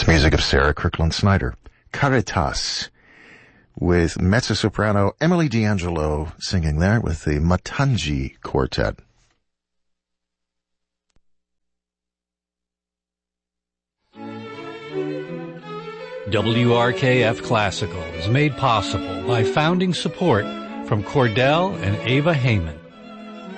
Music of Sarah Kirkland Snyder. Caritas, with mezzo-soprano Emily D'Angelo singing there with the Matangi Quartet. WRKF Classical is made possible by founding support from Cordell and Ava Heyman.